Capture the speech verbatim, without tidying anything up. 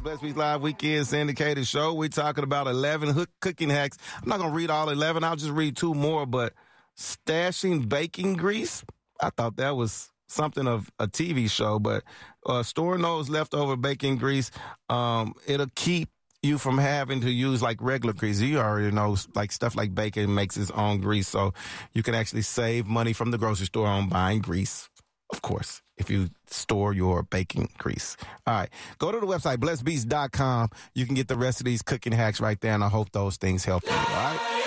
Blessed Beats Live Weekend Syndicated Show. We're talking about eleven hook cooking hacks. I'm not going to read all eleven. I'll just read two more. But stashing baking grease, I thought that was something of a T V show. But uh, storing those leftover baking grease, um, it'll keep you from having to use like regular grease. You already know, like stuff like bacon makes its own grease. So you can actually save money from the grocery store on buying grease. Of course, if you store your baking grease. All right. Go to the website, blessed beats dot com. You can get the rest of these cooking hacks right there, and I hope those things help you. All right.